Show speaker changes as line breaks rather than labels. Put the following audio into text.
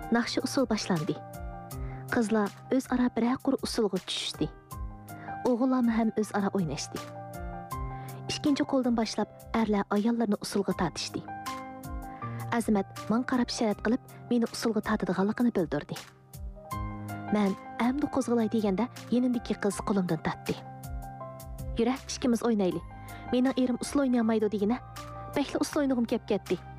Naqshi usul boshlandi. Qizlar o'zaro biror qur usulga tushdi. O'g'illar ham o'zaro o'ynashdi. Ikkinchi qo'ldan boshlab erlar ayollarni usulga tortishdi. Azimat men qarab sharat qilib, meni usulga tortadiganligini bildirdi. Men amdi qo'zg'alay deganda, yenindagi qiz qo'limdan tortdi. Yura, ikkimiz o'ynayli. Mening erim usul o'ynayolmaydi degina, bakli usul o'ynag'im kelib ketdi.